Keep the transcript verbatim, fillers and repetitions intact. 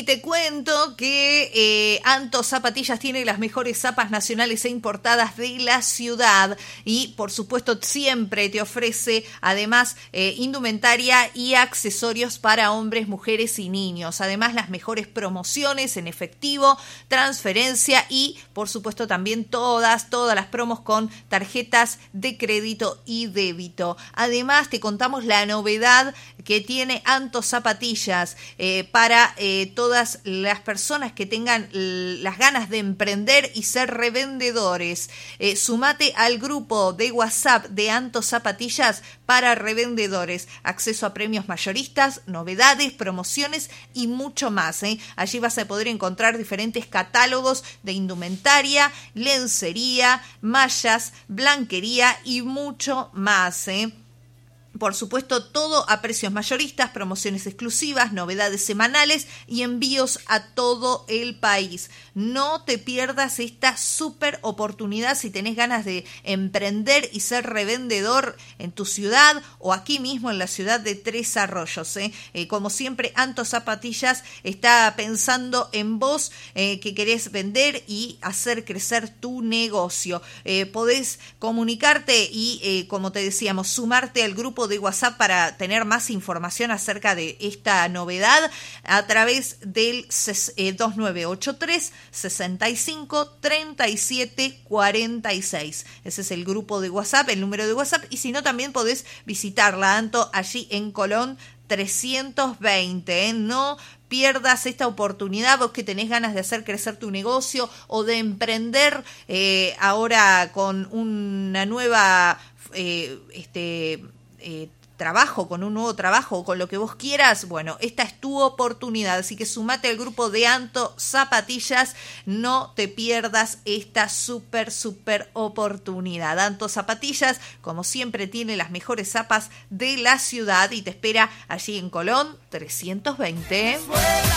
te cuento que eh, Anto Zapatillas tiene las mejores zapas nacionales e importadas de la ciudad y por supuesto siempre te ofrece además eh, indumentaria y accesorios para hombres, mujeres y niños. Además las mejores promociones en efectivo, transferencia y por supuesto también todas, todas las promos con tarjetas de crédito y débito. Además te contamos la novedad que tiene Anto Zapatillas eh, para eh, todas las personas que tengan l- las ganas de emprender y ser revendedores. Eh, sumate al grupo de WhatsApp de Anto Zapatillas para revendedores. Acceso a premios mayoristas, novedades, promociones y mucho más. ¿eh? Allí vas a poder encontrar diferentes catálogos de indumentaria, lencería, mallas, blanquería y mucho más. ¿eh? Por supuesto, todo a precios mayoristas, promociones exclusivas, novedades semanales y envíos a todo el país. No te pierdas esta súper oportunidad si tenés ganas de emprender y ser revendedor en tu ciudad o aquí mismo en la ciudad de Tres Arroyos. ¿eh? Eh, como siempre, Anto Zapatillas está pensando en vos eh, que querés vender y hacer crecer tu negocio. Eh, podés comunicarte y, eh, como te decíamos, sumarte al grupo de WhatsApp para tener más información acerca de esta novedad a través del dos nueve ocho tres, sesenta y cinco, treinta y siete, cuarenta y seis. Ese es el grupo de WhatsApp, el número de WhatsApp, y si no también podés visitarla, Anto, allí en Colón trescientos veinte. ¿eh? No pierdas esta oportunidad, vos que tenés ganas de hacer crecer tu negocio o de emprender eh, ahora con una nueva eh, este Eh, trabajo, con un nuevo trabajo o con lo que vos quieras, bueno, esta es tu oportunidad, así que sumate al grupo de Anto Zapatillas, no te pierdas esta súper, súper oportunidad. Anto Zapatillas, como siempre, tiene las mejores zapas de la ciudad y te espera allí en Colón trescientos veinte.